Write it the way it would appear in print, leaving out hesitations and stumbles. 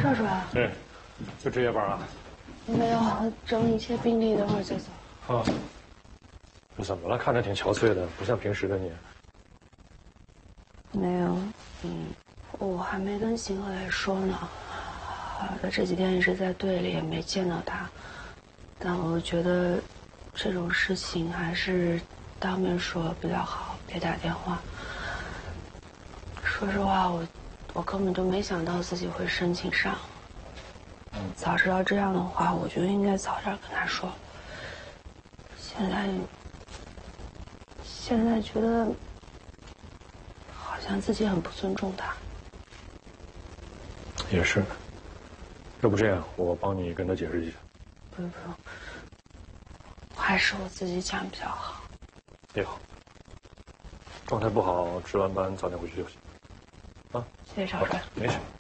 少帅。 对，就值夜班啊？ 没有，整理一些病历，等会儿就走。 啊，你怎么了？看着挺憔悴的，不像平时的你。 没有，我还没跟邢鹤来说呢。他这几天一直在队里，也没见到他。但我觉得这种事情还是当面说比较好，别打电话。说实话，我根本就没想到自己会申请上。早知道这样的话，我就应该早点跟他说。现在觉得好像自己很不尊重他。 也是。要不这样，我帮你跟他解释一下。 不用，还是我自己讲比较好。 也好。状态不好，值完班早点回去就行。啊， 谢谢少帅。 没事。